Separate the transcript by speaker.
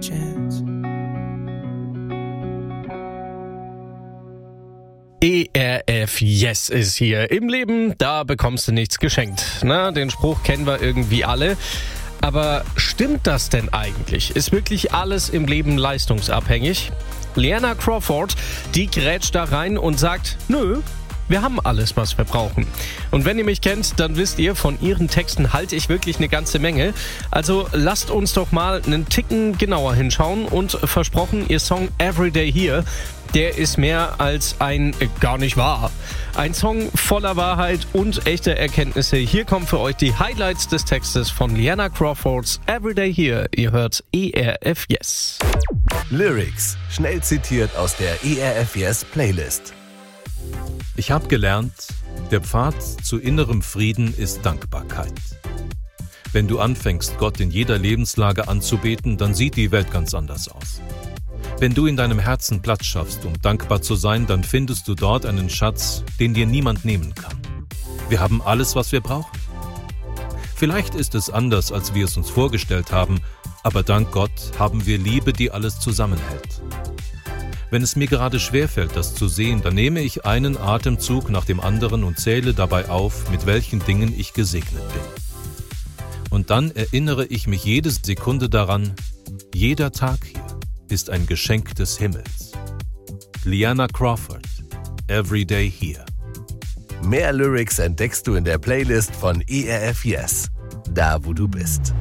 Speaker 1: chance.
Speaker 2: ERF Yes ist hier. Im Leben, da bekommst du nichts geschenkt. Na, den Spruch kennen wir irgendwie alle. Aber stimmt das denn eigentlich? Ist wirklich alles im Leben leistungsabhängig? Liana Crawford, die grätscht da rein und sagt, nö, wir haben alles, was wir brauchen. Und wenn ihr mich kennt, dann wisst ihr, von ihren Texten halte ich wirklich eine ganze Menge. Also lasst uns doch mal einen Ticken genauer hinschauen und versprochen, ihr Song Everyday Here, der ist mehr als ein gar nicht wahr. Ein Song voller Wahrheit und echter Erkenntnisse. Hier kommen für euch die Highlights des Textes von Liana Crawfords Everyday Here. Ihr hört ERF Yes.
Speaker 3: Lyrics, schnell zitiert aus der ERF Yes Playlist.
Speaker 4: Ich habe gelernt, der Pfad zu innerem Frieden ist Dankbarkeit. Wenn du anfängst, Gott in jeder Lebenslage anzubeten, dann sieht die Welt ganz anders aus. Wenn du in deinem Herzen Platz schaffst, um dankbar zu sein, dann findest du dort einen Schatz, den dir niemand nehmen kann. Wir haben alles, was wir brauchen. Vielleicht ist es anders, als wir es uns vorgestellt haben, aber dank Gott haben wir Liebe, die alles zusammenhält. Wenn es mir gerade schwerfällt, das zu sehen, dann nehme ich einen Atemzug nach dem anderen und zähle dabei auf, mit welchen Dingen ich gesegnet bin. Und dann erinnere ich mich jede Sekunde daran, jeder Tag hier ist ein Geschenk des Himmels. Liana Crawford, Everyday Here.
Speaker 3: Mehr Lyrics entdeckst du in der Playlist von ERF Yes, da wo du bist.